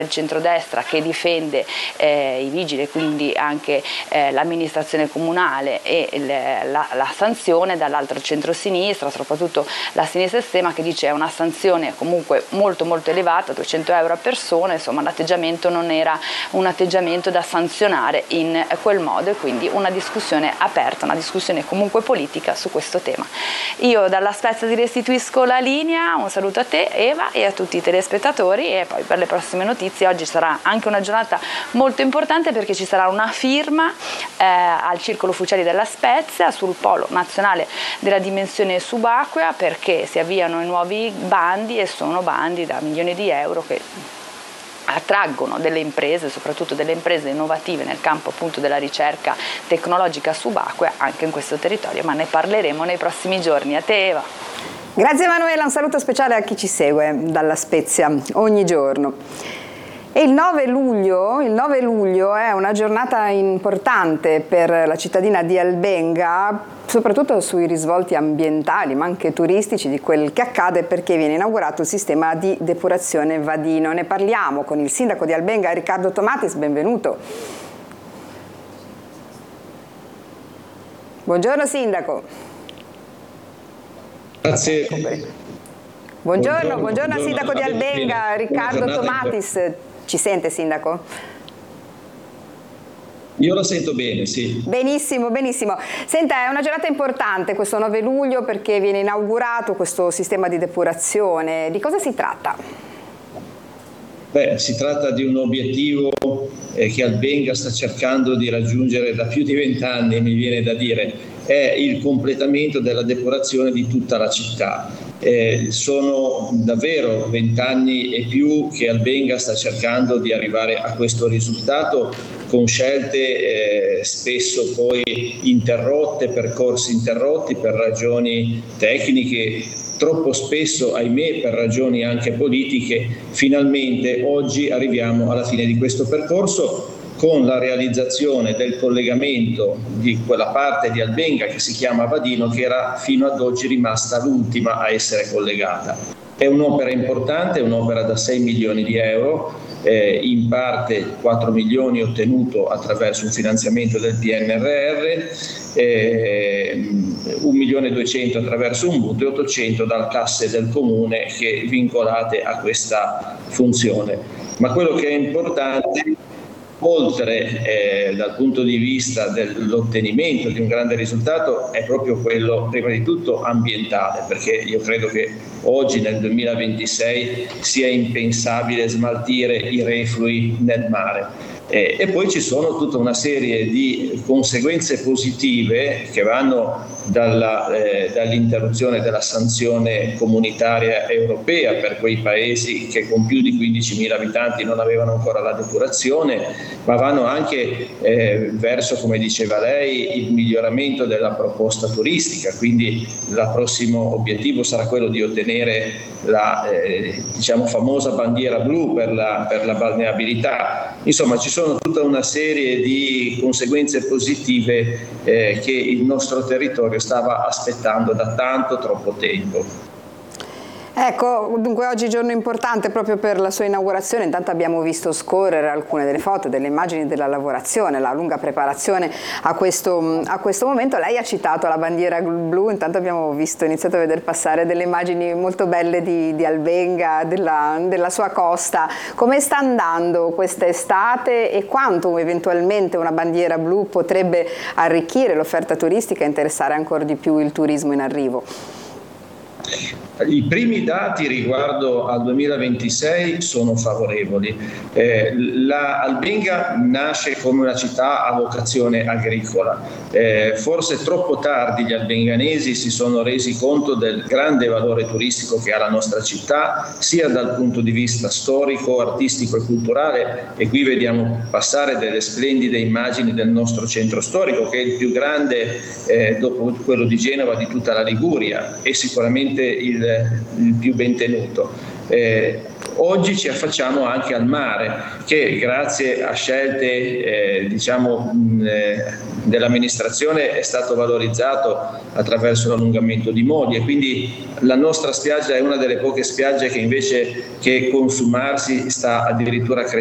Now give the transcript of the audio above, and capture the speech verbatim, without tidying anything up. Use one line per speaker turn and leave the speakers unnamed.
il centrodestra che difende eh, i vigili e quindi anche eh, l'amministrazione comunale e il, la, la sanzione, dall'altro il centrosinistra, soprattutto la sinistra estrema, che dice è una sanzione comunque molto molto elevata, duecento euro a persona, insomma l'atteggiamento non era un atteggiamento da sanzionare in quel modo, e quindi una discussione aperta, una discussione comunque politica su questo tema. Io dalla Spezia ti restituisco la linea, un saluto a te Eva e a tutti i telespettatori, e poi per le prossime notizie. Oggi sarà anche una giornata molto importante perché ci sarà una firma eh, al Circolo Ufficiali della Spezia sul polo nazionale della dimensione subacquea, perché si avviano i nuovi bandi, e sono bandi da milioni di euro che attraggono delle imprese, soprattutto delle imprese innovative nel campo appunto della ricerca tecnologica subacquea anche in questo territorio, ma ne parleremo nei prossimi giorni. A te Eva.
Grazie Emanuela, un saluto speciale a chi ci segue dalla Spezia ogni giorno. E il nove luglio, il nove luglio è una giornata importante per la cittadina di Albenga, soprattutto sui risvolti ambientali ma anche turistici di quel che accade, perché viene inaugurato il sistema di depurazione Vadino. Ne parliamo con il sindaco di Albenga, Riccardo Tomatis, benvenuto. Buongiorno sindaco.
Grazie.
Buongiorno,
buongiorno,
buongiorno al sindaco di Albenga, Riccardo Tomatis. Ci sente sindaco?
Io la sento bene, sì.
Benissimo, benissimo. Senta, è una giornata importante questo nove luglio perché viene inaugurato questo sistema di depurazione. Di cosa si tratta?
Beh, si tratta di un obiettivo eh, che Albenga sta cercando di raggiungere da più di vent'anni, mi viene da dire. È il completamento della depurazione di tutta la città. Eh, sono davvero vent'anni e più che Albenga sta cercando di arrivare a questo risultato, con scelte eh, spesso poi interrotte, percorsi interrotti per ragioni tecniche, troppo spesso, ahimè, per ragioni anche politiche. Finalmente oggi arriviamo alla fine di questo percorso, con la realizzazione del collegamento di quella parte di Albenga che si chiama Vadino, che era fino ad oggi rimasta l'ultima a essere collegata. È un'opera importante, è un'opera da sei milioni di euro, eh, in parte quattro milioni ottenuto attraverso un finanziamento del P N R R, eh, un milione duecento attraverso un mutuo e ottocento dal casse del comune che vincolate a questa funzione. Ma quello che è importante, oltre eh, dal punto di vista dell'ottenimento di un grande risultato, è proprio quello prima di tutto ambientale, perché io credo che oggi nel duemilaventisei sia impensabile smaltire i reflui nel mare. Eh, e poi ci sono tutta una serie di conseguenze positive che vanno dalla, eh, dall'interruzione della sanzione comunitaria europea per quei paesi che con più di quindicimila abitanti non avevano ancora la depurazione, ma vanno anche eh, verso, come diceva lei, il miglioramento della proposta turistica. Quindi il prossimo obiettivo sarà quello di ottenere la eh, diciamo famosa bandiera blu per la, per la balneabilità. Insomma, ci sono tutta una serie di conseguenze positive eh, che il nostro territorio stava aspettando da tanto troppo tempo.
Ecco, dunque oggi è un giorno importante proprio per la sua inaugurazione. Intanto abbiamo visto scorrere alcune delle foto, delle immagini della lavorazione, la lunga preparazione a questo, a questo momento. Lei ha citato la bandiera blu, intanto abbiamo visto, iniziato a vedere passare delle immagini molto belle di, di Albenga, della, della sua costa. Come sta andando questa estate e quanto eventualmente una bandiera blu potrebbe arricchire l'offerta turistica e interessare ancora di più il turismo in arrivo?
I primi dati riguardo al duemilaventisei sono favorevoli. Eh, la Albenga nasce come una città a vocazione agricola. Eh, forse troppo tardi gli albenganesi si sono resi conto del grande valore turistico che ha la nostra città, sia dal punto di vista storico, artistico e culturale, e qui vediamo passare delle splendide immagini del nostro centro storico, che è il più grande eh, dopo quello di Genova di tutta la Liguria e sicuramente il il più ben tenuto. Eh, Oggi ci affacciamo anche al mare, che grazie a scelte eh, diciamo, mh, eh, dell'amministrazione è stato valorizzato attraverso l'allungamento di moli, e quindi la nostra spiaggia è una delle poche spiagge che invece che consumarsi sta addirittura crescendo.